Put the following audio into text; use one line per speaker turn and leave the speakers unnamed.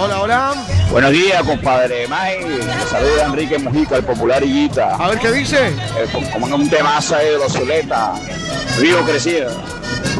Hola, hola.
Buenos días, compadre. May, saluda a Enrique Mujica, el popular Higuita.
A ver qué dice.
Como un temazo ahí de los Zuleta. Río crecido.